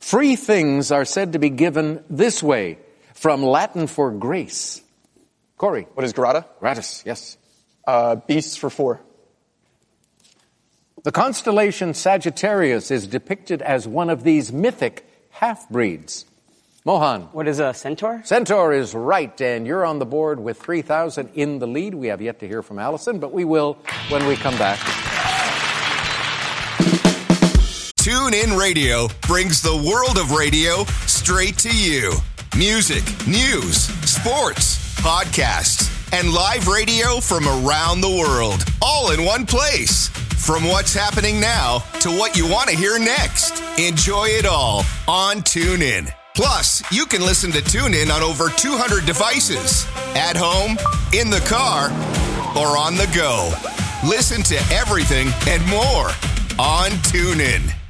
Free things are said to be given this way, from Latin for grace. Corey. What is grata? Gratis, yes. Beasts for 4. The constellation Sagittarius is depicted as one of these mythic half-breeds. Mohan. What is a centaur? Centaur is right, and you're on the board with 3,000 in the lead. We have yet to hear from Allison, but we will when we come back. TuneIn Radio brings the world of radio straight to you. Music, news, sports, podcasts, and live radio from around the world, all in one place. From what's happening now to what you want to hear next. Enjoy it all on TuneIn. Plus, you can listen to TuneIn on over 200 devices. At home, in the car, or on the go. Listen to everything and more on TuneIn.